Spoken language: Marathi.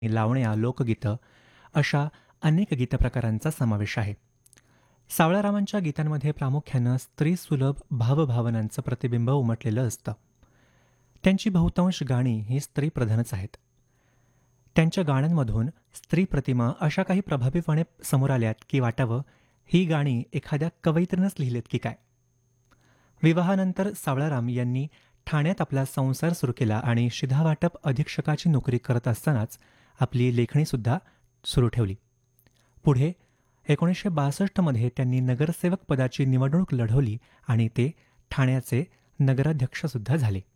लावण्या, लोकगीतं अशा अनेक गीतप्रकारांचा समावेश आहे. सावळारामांच्या गीतांमध्ये प्रामुख्यानं स्त्रीसुलभ भावभावनांचं प्रतिबिंब उमटलेलं असतं. त्यांची बहुतांश गाणी ही स्त्रीप्रधानच आहेत. त्यांच्या गाण्यांमधून स्त्री प्रतिमा अशा काही प्रभावीपणे समोर आल्यात की वाटावं ही गाणी एखाद्या कवयित्रीनंच लिहिलेत की काय. विवाहानंतर सावळाराम यांनी ठाण्यात आपला संसार सुरू केला आणि शिधावाटप अधीक्षकाची नोकरी करत असतानाच आपली लेखणीसुद्धा सुरू ठेवली. पुढे 1962 मध्ये त्यांनी नगरसेवक पदाची निवडणूक लढवली आणि ते ठाण्याचे नगराध्यक्षसुद्धा झाले.